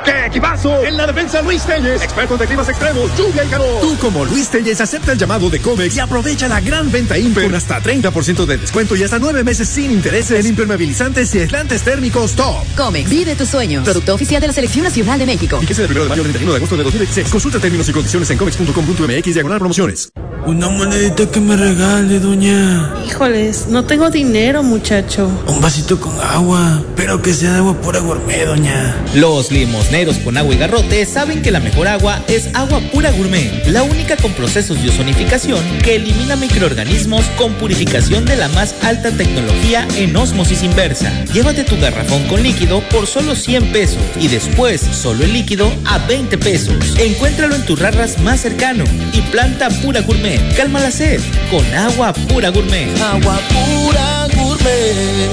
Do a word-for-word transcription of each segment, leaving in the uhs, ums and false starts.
¡Qué equipazo! En la defensa Luis Telles, expertos de climas extremos, lluvia y calor. Tú como Luis Telles acepta el llamado de Comex y aprovecha la gran venta Imper con hasta treinta por ciento de descuento y hasta nueve meses sin intereses en impermeabilizantes y aislantes térmicos top. Comex, vive tus sueños. Producto oficial de la Selección Nacional de México. Fíjese del primero de mayo al treinta y uno de agosto de dos mil veintiséis. Consulta términos y condiciones en comex punto com punto m x diagonal promociones. Una monedita que me regale, doña. Híjoles, no tengo dinero, muchacho. Un vasito con agua, pero que sea de agua pura gourmet, doña. Los limosneros con agua y garrote saben que la mejor agua es agua pura gourmet, la única con procesos de ozonificación que elimina microorganismos con purificación de la más alta tecnología en ósmosis inversa. Llévate tu garrafón con líquido por solo cien pesos y después solo el líquido a veinte pesos. Encuéntralo en tus rarras más cercano y planta pura gourmet. Calma la sed con agua pura gourmet. Agua pura gourmet.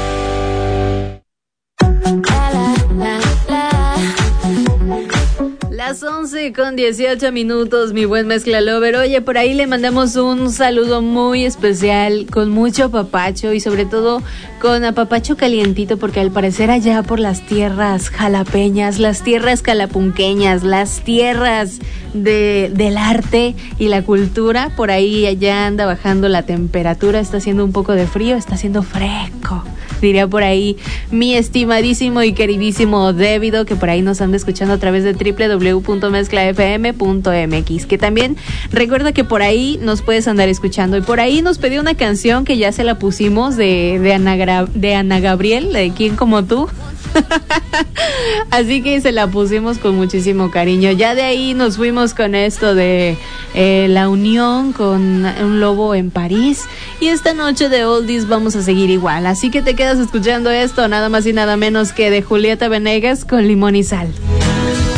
Las once con dieciocho minutos, mi buen mezcla lover. Oye, por ahí le mandamos un saludo muy especial, con mucho apapacho y sobre todo con apapacho calientito, porque al parecer allá por las tierras jalapeñas, las tierras calapunqueñas, las tierras de, del arte y la cultura, por ahí allá anda bajando la temperatura, está haciendo un poco de frío, está haciendo fresco, diría por ahí mi estimadísimo y queridísimo Dévido, que por ahí nos anda escuchando a través de doble u doble u doble u punto mezcla f m punto m x, que también recuerda que por ahí nos puedes andar escuchando. Y por ahí nos pidió una canción que ya se la pusimos de, de, Ana, Gra- de Ana Gabriel, de Quién Como Tú. Así que se la pusimos con muchísimo cariño. Ya de ahí nos fuimos con esto de eh, La Unión, con Un Lobo en París, y esta noche de Oldies vamos a seguir igual, así que te quedas escuchando esto, nada más y nada menos que de Julieta Venegas con Limón y Sal.